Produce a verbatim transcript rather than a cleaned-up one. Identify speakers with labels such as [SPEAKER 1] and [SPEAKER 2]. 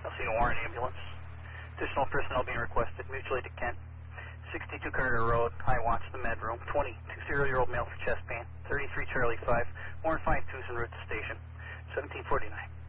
[SPEAKER 1] Alcina Warren ambulance. Additional personnel being requested, mutually to Kent. sixty-two Carter Road, High Watch, the med room. twenty-two-year-old male for chest pain. thirty-three Charlie five. Warren five two's en route to station. seventeen forty-nine.